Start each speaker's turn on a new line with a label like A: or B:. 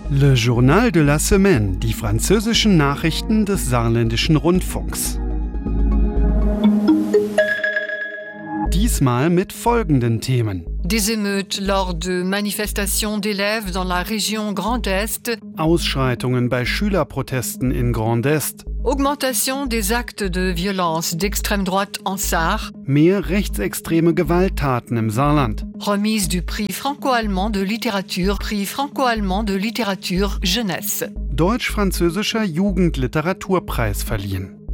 A: Le Journal de la Semaine, die französischen Nachrichten des Saarländischen Rundfunks. Diesmal mit folgenden Themen.
B: Des émeutes lors de manifestations d'élèves dans la région Grand Est.
A: Ausschreitungen bei Schülerprotesten in Grand Est.
B: Augmentation des actes de violence d'extrême droite en Sarre.
A: Mehr rechtsextreme Gewalttaten im Saarland.
B: Remise du prix franco-allemand de littérature jeunesse.
A: Deutsch-französischer Jugendliteraturpreis verliehen.